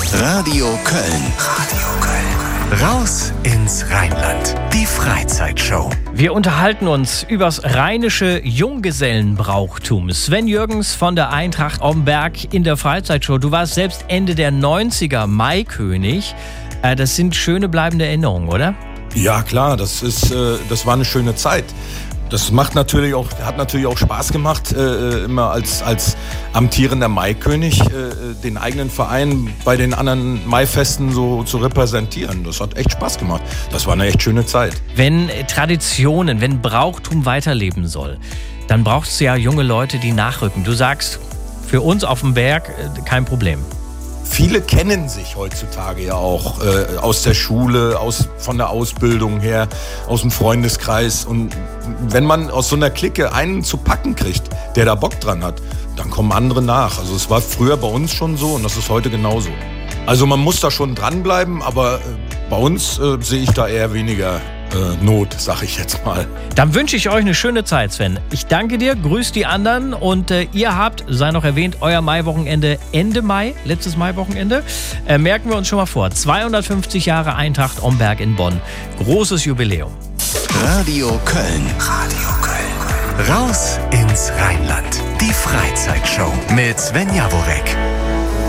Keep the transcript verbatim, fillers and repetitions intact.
Radio Köln. Radio Köln. Raus ins Rheinland. Die Freizeitshow. Wir unterhalten uns übers rheinische Junggesellenbrauchtum. Sven Jürgens von der Eintracht Omberg in der Freizeitshow. Du warst selbst Ende der neunziger Maikönig. Das sind schöne bleibende Erinnerungen, oder? Ja, klar, das ist, äh, das war eine schöne Zeit. Das macht natürlich auch, hat natürlich auch Spaß gemacht, äh, immer als, als amtierender Maikönig äh, den eigenen Verein bei den anderen Maifesten so zu repräsentieren. Das hat echt Spaß gemacht. Das war eine echt schöne Zeit. Wenn Traditionen, wenn Brauchtum weiterleben soll, dann braucht es ja junge Leute, die nachrücken. Du sagst, für uns auf dem Berg äh, kein Problem. Viele kennen sich heutzutage ja auch äh, aus der Schule, aus, von der Ausbildung her, aus dem Freundeskreis. Und wenn man aus so einer Clique einen zu packen kriegt, der da Bock dran hat, dann kommen andere nach. Also es war früher bei uns schon so und das ist heute genauso. Also man muss da schon dranbleiben, aber äh, bei uns äh, sehe ich da eher weniger äh, Not, sag ich jetzt mal. Dann wünsche ich euch eine schöne Zeit, Sven. Ich danke dir, grüß die anderen und äh, ihr habt, sei noch erwähnt, euer Maiwochenende Ende Mai, letztes Maiwochenende. Äh, merken wir uns schon mal vor. zweihundertfünfzig Jahre Eintracht Omberg in Bonn. Großes Jubiläum. Radio Köln. Radio Köln. Raus ins Rheinland. Die Freizeitshow mit Sven Jaworek.